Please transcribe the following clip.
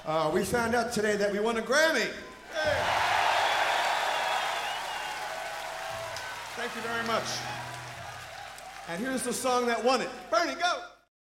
We found out today that we won a Grammy. Hey. Thank you very much. And here's the song that won it. Bernie, go!